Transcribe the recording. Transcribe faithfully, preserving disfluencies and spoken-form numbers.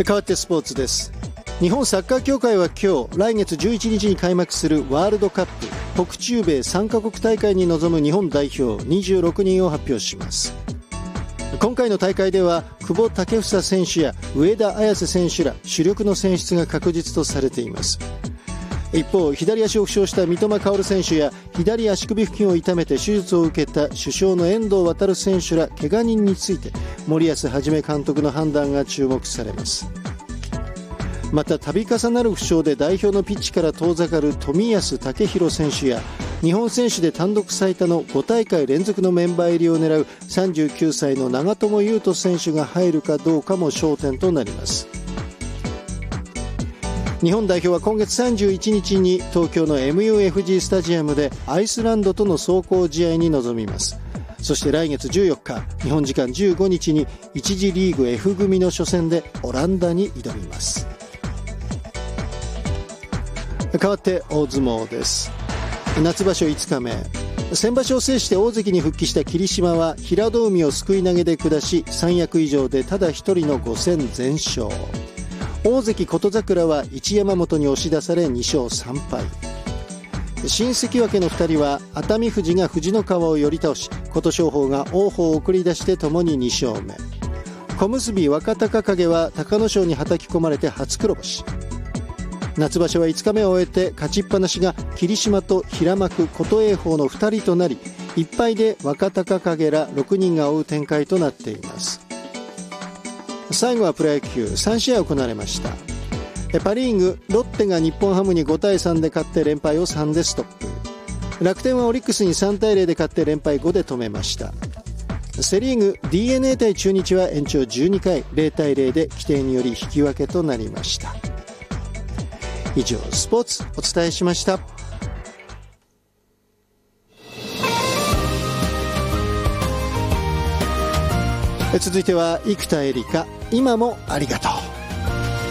変わってスポーツです。日本サッカー協会は今日、来月じゅういちにちに開幕するワールドカップ北中米さんカ国大会に臨む日本代表にじゅうろくにんを発表します。今回の大会では久保建英選手や上田綺世選手ら主力の選出が確実とされています。一方、左足を負傷した三笘薫選手や左足首付近を痛めて手術を受けた主将の遠藤航選手ら怪我人について森保一監督の判断が注目されます。また、度重なる負傷で代表のピッチから遠ざかる冨安健洋選手や日本選手で単独最多のごたいかい連続のメンバー入りを狙うさんじゅうきゅうさいの長友佑都選手が入るかどうかも焦点となります。日本代表は今月さんじゅういちにちに東京の エムユーエフジー スタジアムでアイスランドとの壮行試合に臨みます。そして来月じゅうよっか、日本時間じゅうごにちにいち次リーグ F 組の初戦でオランダに挑みます。変わって大相撲です。夏場所いつかめ、先場所を制して大関に復帰した霧島は平戸海をすくい投げで下し、三役以上でただ一人のご戦全勝。大関琴櫻は一山本に押し出されにしょうさんぱい。新関脇のふたりは熱海富士が藤の川を寄り倒し、琴勝峰が王鵬を送り出してともにに勝目。小結若隆景は隆の勝にはたき込まれて初黒星。夏場所はいつかめを終えて勝ちっぱなしが霧島と平幕琴栄鵬のふたりとなり、いっぱいで若隆景らろくにんが追う展開となっています。最後はプロ野球、さんしあい行われました。パ・リーグ、ロッテが日本ハムにごたいさんで勝って連敗をさんでストップ。楽天はオリックスにさんたいゼロで勝って連敗ごで止めました。セ・リーグ、 ディーエヌエー 対中日は延長じゅうにかいゼロたいゼロで規定により引き分けとなりました。以上、スポーツお伝えしました。続いては生田絵梨花、今もありがとう。